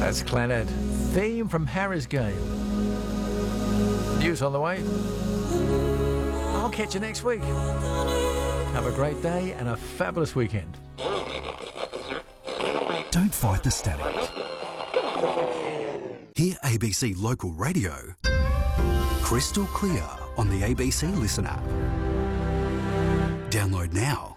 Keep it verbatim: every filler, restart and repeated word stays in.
That's Clannad. Theme from Harry's Game. News on the way. I'll catch you next week. Have a great day and a fabulous weekend. Don't fight the static. Hear A B C Local Radio crystal clear on the A B C Listen app. Download now.